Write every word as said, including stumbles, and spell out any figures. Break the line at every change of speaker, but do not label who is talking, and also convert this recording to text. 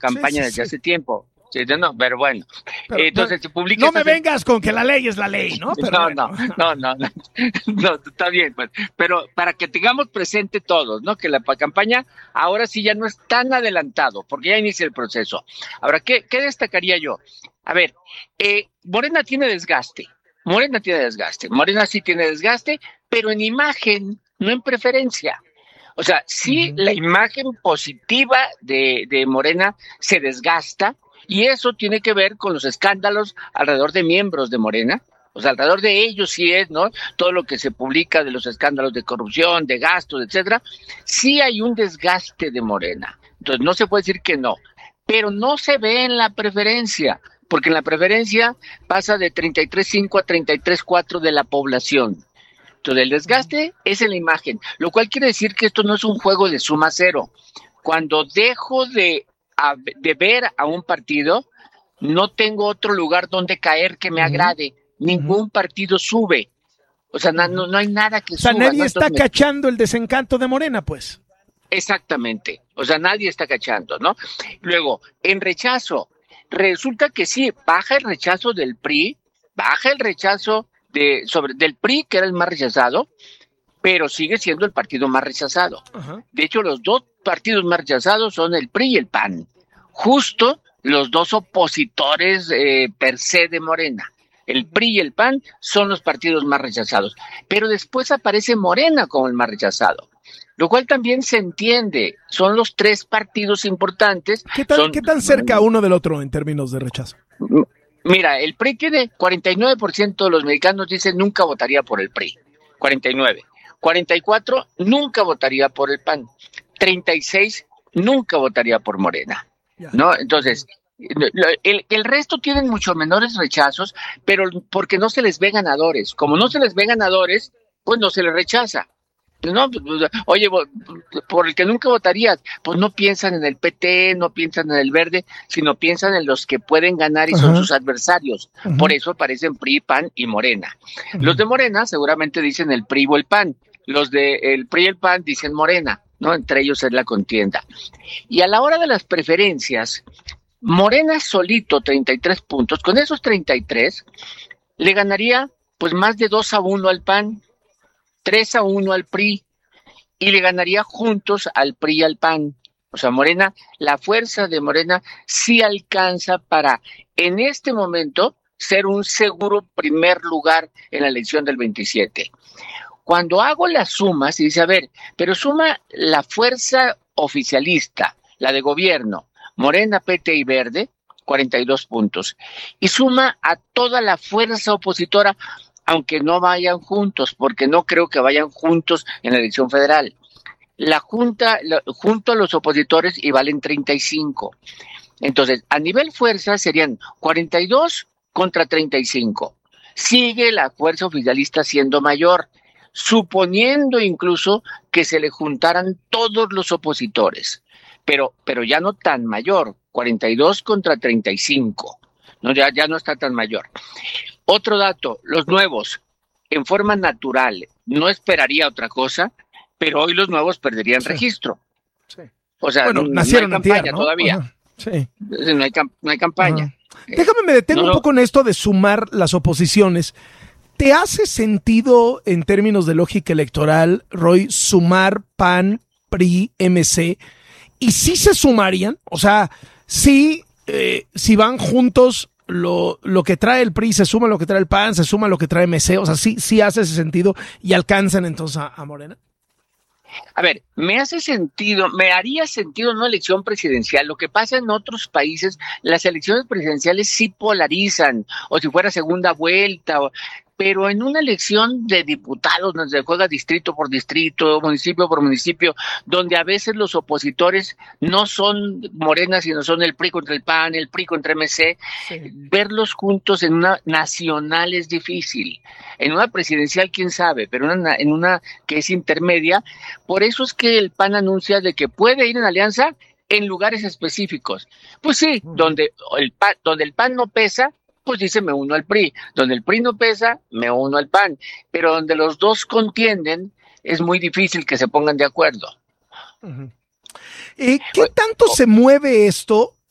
campaña
sí,
desde
sí.
hace tiempo. Sí, no, pero bueno.
Pero,
Entonces,
no,
se publica.
No me vengas con que la ley es la ley, ¿no? Pero
no,
bueno.
no, no, no, no, no, está bien, pues. Pero para que tengamos presente todos, ¿no? Que la campaña ahora sí ya no es tan adelantado, porque ya inicia el proceso. Ahora, ¿qué, qué destacaría yo? A ver, eh, Morena tiene desgaste. Morena tiene desgaste. Morena sí tiene desgaste, pero en imagen, no en preferencia. O sea, sí,
Uh-huh.
la imagen positiva de, de Morena se desgasta, y eso tiene que ver con los escándalos alrededor de miembros de Morena. O sea, alrededor de ellos sí es, ¿no? Todo lo que se publica de los escándalos de corrupción, de gastos, etcétera. Sí hay un desgaste de Morena. Entonces, no se puede decir que no. Pero no se ve en la preferencia, porque en la preferencia pasa de treinta y tres punto cinco a treinta y tres punto cuatro de la población. Entonces, el desgaste es en la imagen, lo cual quiere decir que esto no es un juego de suma cero. Cuando dejo de, a, de ver a un partido, no tengo otro lugar donde caer que me uh-huh. agrade. Ningún uh-huh. partido sube. O sea, no, no, no hay nada que
suba. O sea,
suba,
nadie
¿no?
está
Entonces,
cachando el desencanto de Morena, pues.
Exactamente. O sea, nadie está cachando, ¿no? Luego, en rechazo, resulta que sí, baja el rechazo del P R I, baja el rechazo de sobre del P R I, que era el más rechazado, pero sigue siendo el partido más rechazado. Uh-huh. De hecho, los dos partidos más rechazados son el P R I y el P A N. Justo los dos opositores eh, per se de Morena. El P R I y el P A N son los partidos más rechazados. Pero después aparece Morena como el más rechazado. Lo cual también se entiende. Son los tres partidos importantes.
¿Qué tan,
son,
¿qué tan cerca uno del otro en términos de rechazo?
Mira, el P R I tiene cuarenta y nueve por ciento de los mexicanos dicen nunca votaría por el P R I. cuarenta y nueve. cuarenta y cuatro nunca votaría por el P A N. treinta y seis nunca votaría por Morena. ¿No? Entonces, el, el resto tienen mucho menores rechazos, pero porque no se les ve ganadores. Como no se les ve ganadores, pues no se les rechaza. No, oye, por el que nunca votarías, pues no piensan en el P T, no piensan en el Verde, sino piensan en los que pueden ganar y uh-huh. son sus adversarios. Uh-huh. Por eso aparecen P R I, P A N y Morena. Uh-huh. Los de Morena seguramente dicen el P R I o el P A N. Los de el P R I y el P A N dicen Morena, ¿no? Entre ellos es la contienda. Y a la hora de las preferencias, Morena solito, treinta y tres puntos, con esos treinta y tres, le ganaría pues más de dos a uno al P A N, tres a uno al P R I, y le ganaría juntos al P R I y al P A N. O sea, Morena, la fuerza de Morena sí alcanza para, en este momento, ser un seguro primer lugar en la elección del veintisiete. Cuando hago las sumas, y dice, a ver, pero suma la fuerza oficialista, la de gobierno, Morena, P T y Verde, cuarenta y dos puntos. Y suma a toda la fuerza opositora, aunque no vayan juntos, porque no creo que vayan juntos en la elección federal. La Junta, la, junto a los opositores, y valen treinta y cinco. Entonces, a nivel fuerza serían cuarenta y dos contra treinta y cinco. Sigue la fuerza oficialista siendo mayor, suponiendo incluso que se le juntaran todos los opositores, pero, pero ya no tan mayor, cuarenta y dos contra treinta y cinco, no, ya, ya no está tan mayor. Otro dato, los nuevos, en forma natural, no esperaría otra cosa, pero hoy los nuevos perderían sí. registro. Sí. O sea,
bueno,
no,
nacieron
no hay campaña
antier, ¿no?
todavía.
Ajá. Sí.
No hay, no hay campaña.
Ajá. Déjame, me detengo no, un poco en esto de sumar las oposiciones. ¿Te hace sentido, en términos de lógica electoral, Roy, sumar P A N, P R I, M C? ¿Y si se sumarían? O sea, si, eh, si van juntos, lo, lo que trae el P R I se suma lo que trae el P A N, se suma lo que trae M C. O sea, sí, sí hace ese sentido y alcanzan entonces a, a Morena.
A ver, me hace sentido, me haría sentido en una elección presidencial. Lo que pasa en otros países, las elecciones presidenciales sí polarizan, o si fuera segunda vuelta, o, pero en una elección de diputados donde se juega distrito por distrito, municipio por municipio, donde a veces los opositores no son Morena, sino son el P R I contra el P A N, el P R I contra M C, sí. Verlos juntos en una nacional es difícil. En una presidencial, quién sabe, pero una, en una que es intermedia. Por eso es que el P A N anuncia de que puede ir en alianza en lugares específicos. Pues sí, uh-huh. donde el P A N, donde el P A N no pesa, pues dice me uno al P R I. Donde el P R I no pesa, me uno al P A N. Pero donde los dos contienden, es muy difícil que se pongan de acuerdo.
Uh-huh. Eh, ¿Qué tanto o, se mueve esto